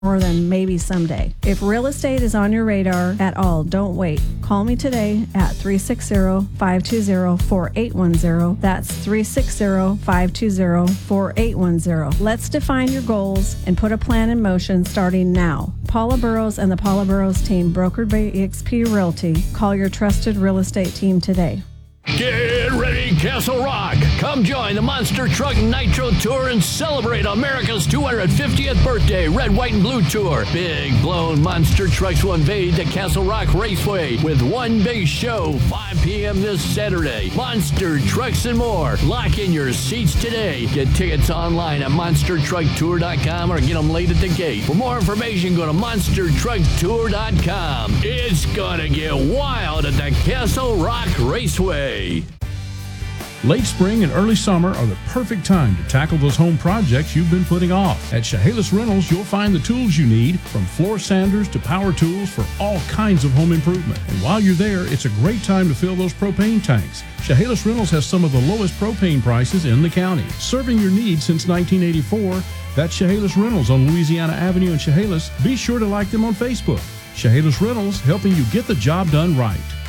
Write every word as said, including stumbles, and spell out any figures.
more than maybe someday. If real estate is on your radar at all, don't wait. Call me today at three six zero, five two zero, four eight one zero. That's three six zero, five two zero, four eight one zero. Let's define your goals and put a plan in motion starting now. Paula Burrows and the Paula Burrows team, brokered by E X P Realty. Call your trusted real estate team today. Get ready, Castle Rock. Come join the Monster Truck Nitro Tour and celebrate America's two hundred fiftieth birthday Red, White, and Blue Tour. Big blown monster trucks will invade the Castle Rock Raceway with one big show, five p.m. this Saturday. Monster Trucks and more. Lock in your seats today. Get tickets online at monster truck tour dot com or get them late at the gate. For more information, go to monster truck tour dot com. It's gonna get wild at the Castle Rock Raceway. Late spring and early summer are the perfect time to tackle those home projects you've been putting off. At Chehalis Rentals, you'll find the tools you need, from floor sanders to power tools for all kinds of home improvement. And while you're there, it's a great time to fill those propane tanks. Chehalis Rentals has some of the lowest propane prices in the county. Serving your needs since nineteen eighty-four, that's Chehalis Rentals on Louisiana Avenue in Chehalis. Be sure to like them on Facebook. Chehalis Rentals, helping you get the job done right.